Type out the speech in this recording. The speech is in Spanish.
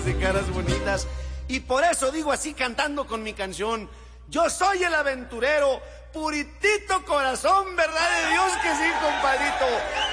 de caras bonitas. Y por eso digo así cantando con mi canción: yo soy el aventurero, puritito corazón, verdad de Dios que sí, compadrito.